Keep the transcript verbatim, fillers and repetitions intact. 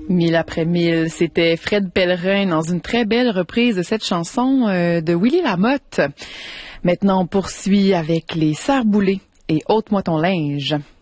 Mille après mille, c'était Fred Pellerin dans une très belle reprise de cette chanson euh, de Willy Lamotte. Maintenant, on poursuit avec les Sœurs Boulay et Ôte-moi ton linge.